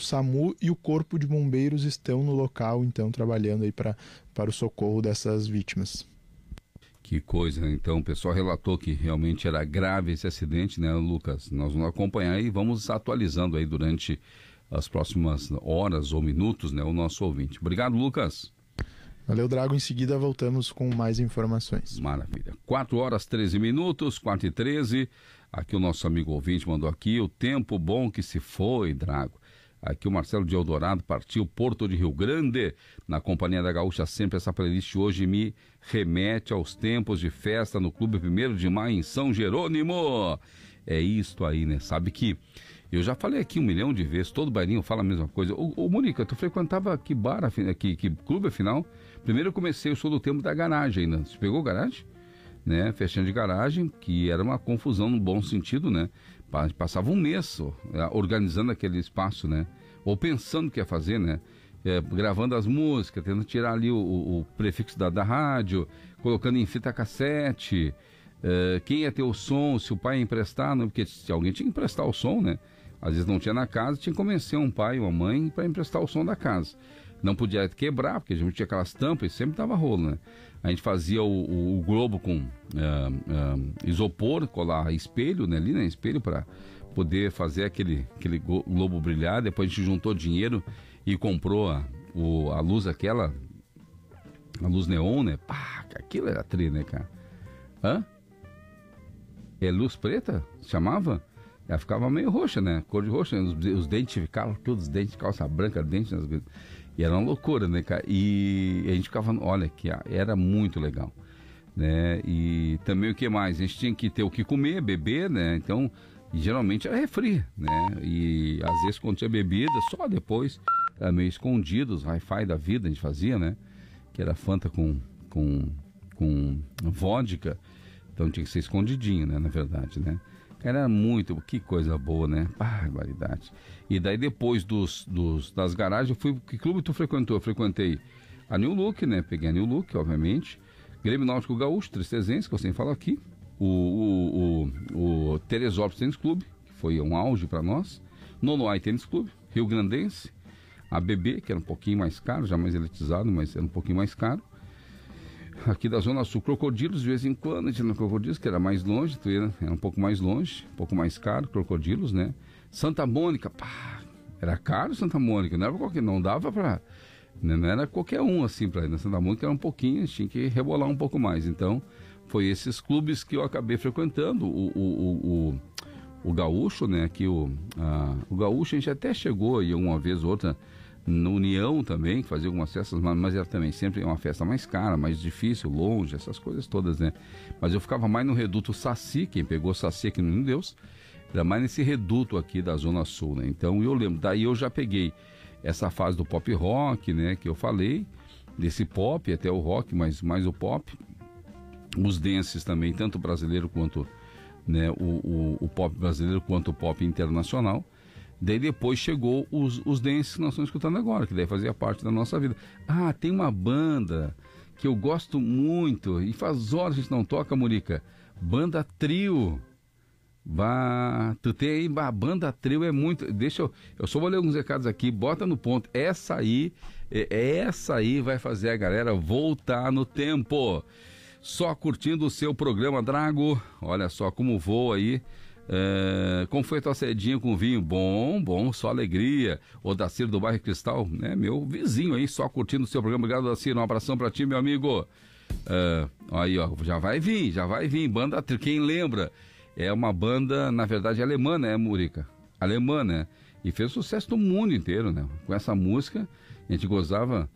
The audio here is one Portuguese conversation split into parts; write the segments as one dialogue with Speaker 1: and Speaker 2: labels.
Speaker 1: SAMU e o Corpo de Bombeiros estão no local, então, trabalhando aí para o socorro dessas vítimas.
Speaker 2: Que coisa, então o pessoal relatou que realmente era grave esse acidente, né, Lucas? Nós vamos acompanhar e vamos atualizando aí durante as próximas horas ou minutos, né, o nosso ouvinte. Obrigado, Lucas.
Speaker 1: Valeu, Drago. Em seguida voltamos com mais informações.
Speaker 2: Maravilha. 4h13, 4h13. Aqui o nosso amigo ouvinte mandou aqui, o tempo bom que se foi, Drago. Aqui o Marcelo de Eldorado partiu Porto de Rio Grande, na Companhia da Gaúcha. Sempre essa playlist hoje me remete aos tempos de festa no Clube 1º de Maio em São Jerônimo. É isto aí, né? Sabe que eu já falei aqui 1 milhão de vezes, todo bailinho fala a mesma coisa. Ô Mônica, tu frequentava que bar, que clube afinal? Primeiro eu comecei o show do tempo da garagem ainda. Você pegou garagem? Né, festinha de garagem, que era uma confusão no bom sentido, né? Passava um mês organizando aquele espaço, né? Ou pensando o que ia fazer, né? Gravando as músicas, tentando tirar ali o prefixo da rádio, colocando em fita cassete, quem ia ter o som, se o pai ia emprestar, não, porque se alguém tinha que emprestar o som, né? Às vezes não tinha na casa, tinha que convencer um pai ou uma mãe para emprestar o som da casa. Não podia quebrar, porque a gente tinha aquelas tampas e sempre dava rolo, né? A gente fazia o globo com isopor, colar espelho, né? Ali, né? Espelho para poder fazer aquele globo brilhar. Depois a gente juntou dinheiro e comprou a luz aquela, a luz neon, né? Pá, aquilo era tri, né, cara? Hã? É luz preta? Chamava? Ela ficava meio roxa, né? Cor de roxa, os dentes ficavam, todos os dentes, calça branca, dentes, e era uma loucura, né, cara? E a gente ficava, olha, que era muito legal, né? E também o que mais? A gente tinha que ter o que comer, beber, né? Então, geralmente era refri, né? E às vezes quando tinha bebida, só depois, meio escondidos, hi-fi da vida a gente fazia, né? Que era Fanta com vodka, então tinha que ser escondidinho, né? Na verdade, né? Era muito, que coisa boa, né? Barbaridade. E daí depois das garagens, eu fui, que clube tu frequentou? Eu frequentei a New Look, né? Peguei a New Look, obviamente. Grêmio Náutico Gaúcho, Tristezense, que eu sempre falo aqui. O Teresópolis Tênis Clube, que foi um auge para nós. Nonoai Tênis Clube, Rio Grandense. A BB, que era um pouquinho mais caro, já mais elitizado, mas era um pouquinho mais caro. Aqui da Zona Sul, Crocodilos, de vez em quando a gente ia no Crocodilos, que era mais longe, era um pouco mais longe, um pouco mais caro, Crocodilos, né? Santa Mônica, pá, era caro Santa Mônica, não era qualquer, não dava pra, né? Não era qualquer um assim pra ir na Santa Mônica, era um pouquinho, a gente tinha que rebolar um pouco mais. Então, foi esses clubes que eu acabei frequentando, o Gaúcho, né? Aqui o Gaúcho a gente até chegou aí uma vez ou outra, no União também, que fazia algumas festas, mas era também sempre uma festa mais cara, mais difícil, longe, essas coisas todas, né? Mas eu ficava mais no reduto Saci, quem pegou Saci aqui no Menino Deus, era mais nesse reduto aqui da Zona Sul, né? Então eu lembro, daí eu já peguei essa fase do pop rock, né? Que eu falei, desse pop até o rock, mas mais o pop, os dances também, tanto brasileiro quanto, né, o pop brasileiro quanto o pop internacional. Daí depois chegou os dances que nós estamos escutando agora, que daí fazia parte da nossa vida. Ah, tem uma banda que eu gosto muito, e faz horas a gente não toca, Mônica. Banda Trio. Tu tem aí, a Banda Trio é muito... Eu só vou ler alguns recados aqui, bota no ponto. Essa aí vai fazer a galera voltar no tempo. Só curtindo o seu programa, Drago. Olha só como voa aí. Como foi a tua cedinha com vinho? Bom, só alegria. O Dacir do Bairro Cristal, né? Meu vizinho aí, só curtindo o seu programa. Obrigado, Dacir, um abração pra ti, meu amigo. Aí, ó, já vai vir, Banda Trio, quem lembra? É uma banda, na verdade, alemã, né, Mônica? Alemã, né? E fez sucesso no mundo inteiro, né? Com essa música, a gente gozava.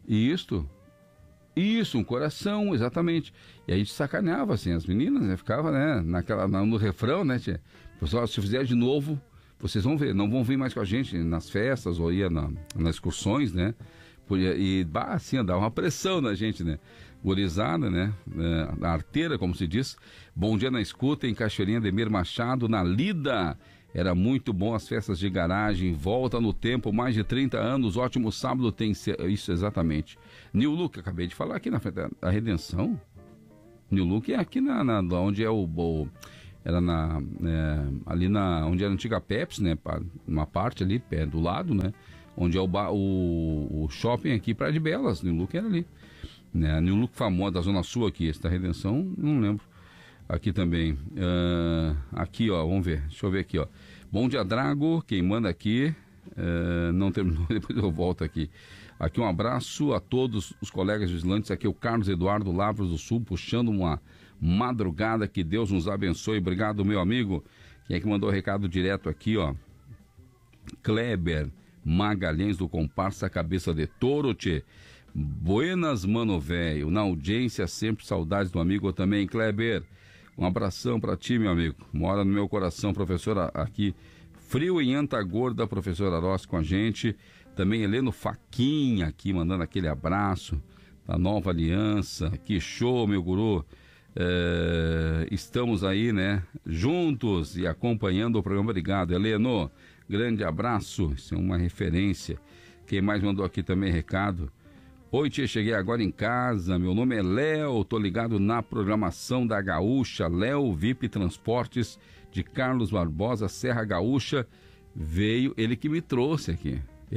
Speaker 2: Isso, um coração, exatamente. E a gente sacaneava, assim, as meninas, né? Ficava, né, no refrão, né, tia? Pessoal, se fizer de novo, vocês vão ver, não vão vir mais com a gente nas festas ou ia nas excursões, né? E, assim, dava uma pressão na gente, né? Gurizada, né? A arteira, como se diz. Bom dia na escuta, em Cachoeirinha, Ademir Machado, na Lida. Era muito bom as festas de garagem, volta no tempo, mais de 30 anos, ótimo sábado tem... Isso, exatamente. New Look, acabei de falar aqui na frente da Redenção. New Look é aqui onde é era ali onde era a antiga Pepsi, né? Uma parte ali, do lado, né? Onde é o shopping aqui, Praia de Belas, New Look era ali. Né? New Look famosa da Zona Sul aqui, essa da Redenção, não lembro. Aqui também, aqui ó, vamos ver, deixa eu ver aqui ó. Bom dia, Drago, quem manda aqui, não terminou, depois eu volto aqui. Aqui um abraço a todos os colegas vigilantes, aqui é o Carlos Eduardo Lavras do Sul, puxando uma madrugada, que Deus nos abençoe, obrigado meu amigo. Quem é que mandou o recado direto aqui ó? Kleber Magalhães do Comparsa Cabeça de Touro, tchê. Buenas, mano velho, na audiência sempre, saudades do amigo também, Kleber. Um abração pra ti, meu amigo. Mora no meu coração, professora aqui. Frio em Antagorda, professora Rossi com a gente. Também Heleno Faquinha aqui, mandando aquele abraço da Nova Aliança. Que show, meu guru. Estamos aí, né, juntos e acompanhando o programa. Obrigado, Heleno. Grande abraço. Isso é uma referência. Quem mais mandou aqui também recado? Oi, tia, cheguei agora em casa, meu nome é Léo, tô ligado na programação da Gaúcha, Léo VIP Transportes de Carlos Barbosa, Serra Gaúcha, veio, ele que me trouxe aqui,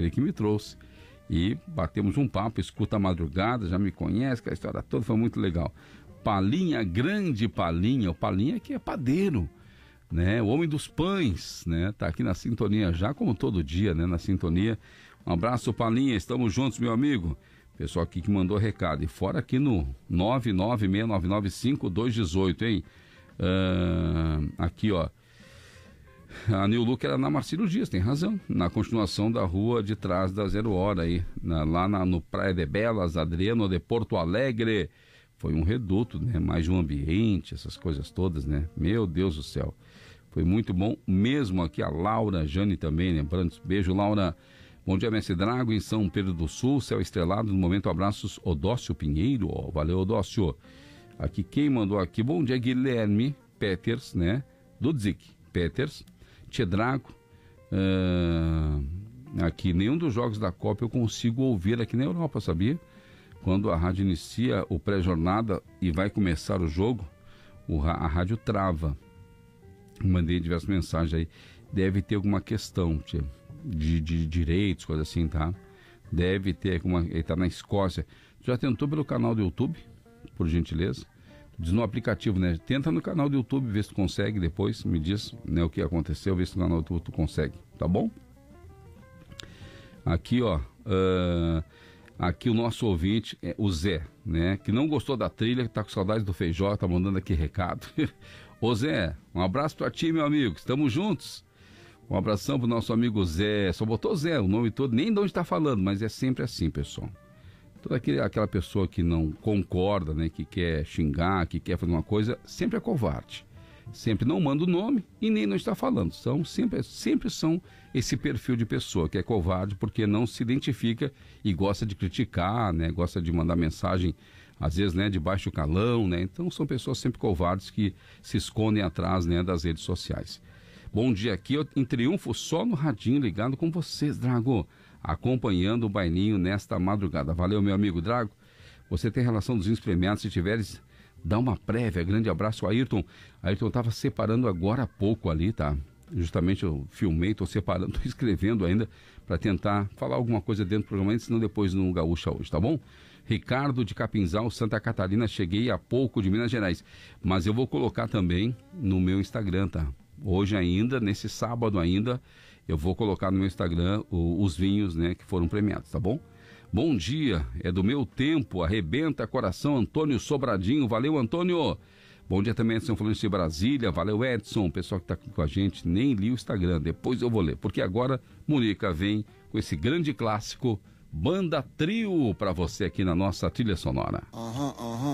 Speaker 2: e batemos um papo, escuta a madrugada, já me conhece, que a história toda foi muito legal. Palinha, grande Palinha, o Palinha que é padeiro, né, o homem dos pães, né, tá aqui na sintonia já, como todo dia, né, na sintonia. Um abraço, Palinha, estamos juntos, meu amigo. Pessoal aqui que mandou recado. E fora aqui no 996995218, hein? Aqui, ó. A New Look era na Marcílio Dias, tem razão. Na continuação da rua de trás da Zero Hora aí. No Praia de Belas, Adriano de Porto Alegre. Foi um reduto, né? Mais de um ambiente, essas coisas todas, né? Meu Deus do céu. Foi muito bom mesmo aqui. A Laura, Jane também, lembrando. Beijo, Laura. Bom dia, Mestre Drago, em São Pedro do Sul, céu estrelado, no momento, abraços, Odócio Pinheiro, ó, valeu, Odócio. Aqui, quem mandou aqui, bom dia, Guilherme Peters, né, Ludzik Peters, Tchê Drago, aqui, nenhum dos jogos da Copa eu consigo ouvir aqui na Europa, sabia? Quando a rádio inicia o pré-jornada e vai começar o jogo, a rádio trava. Mandei diversas mensagens aí, deve ter alguma questão, Tchê. De direitos, coisa assim, tá? Deve ter, ele tá na Escócia. Já tentou pelo canal do YouTube, por gentileza? Diz no aplicativo, né? Tenta no canal do YouTube, vê se tu consegue, depois me diz, né, o que aconteceu, vê se no canal do YouTube tu consegue, tá bom? Aqui, ó, aqui o nosso ouvinte, o Zé, né? Que não gostou da trilha, que tá com saudades do Feijó, tá mandando aqui recado. Ô Zé, um abraço pra ti, meu amigo, estamos juntos. Um abração pro nosso amigo Zé, só botou Zé, o nome todo, nem de onde tá falando, mas é sempre assim, pessoal. Toda aquela pessoa que não concorda, né, que quer xingar, que quer fazer uma coisa, sempre é covarde. Sempre não manda o nome e nem não está falando. Sempre são esse perfil de pessoa que é covarde porque não se identifica e gosta de criticar, né, gosta de mandar mensagem, às vezes, né, de baixo calão, né. Então são pessoas sempre covardes que se escondem atrás, né, das redes sociais. Bom dia aqui, eu em triunfo só no radinho ligado com vocês, Drago, acompanhando o bailinho nesta madrugada. Valeu, meu amigo Drago. Você tem relação dos vinhos premiados, se tiveres, dá uma prévia. Grande abraço, Ayrton. Ayrton estava separando agora há pouco ali, tá? Justamente eu filmei, estou separando, estou escrevendo ainda para tentar falar alguma coisa dentro do programa, senão depois no Gaúcha hoje, tá bom? Ricardo de Capinzal, Santa Catarina, cheguei há pouco de Minas Gerais, mas eu vou colocar também no meu Instagram, tá? Hoje ainda, nesse sábado ainda, eu vou colocar no meu Instagram os vinhos, né, que foram premiados, tá bom? Bom dia, é do meu tempo, arrebenta coração, Antônio Sobradinho, valeu, Antônio! Bom dia também, Edson falando de Brasília, valeu, Edson, pessoal que está aqui com a gente, nem li o Instagram, depois eu vou ler, porque agora Mônica vem com esse grande clássico, Banda Trio, para você aqui na nossa trilha sonora.